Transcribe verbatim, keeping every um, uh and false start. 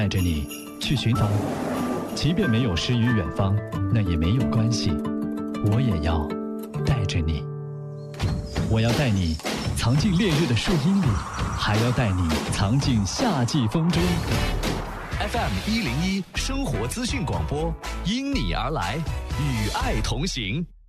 带着你去寻访，即便没有诗与远方，那也没有关系，我也要带着你。我要带你藏进烈日的树荫里，还要带你藏进夏季风中。F M 一零一生活资讯广播，因你而来，与爱同行。